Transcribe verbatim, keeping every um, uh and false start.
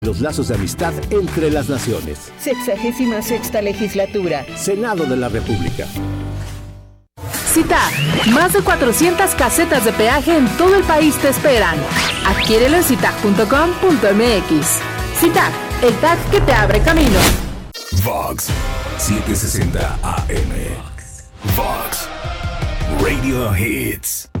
Los lazos de amistad entre las naciones. Sexagésima sexta legislatura. Senado de la República. CITAG, más de cuatrocientas casetas de peaje en todo el país te esperan. Adquiérelo en citag punto com punto m x. CITAG, el tag que te abre camino. Vox setecientos sesenta A M. Vox Radio Hits.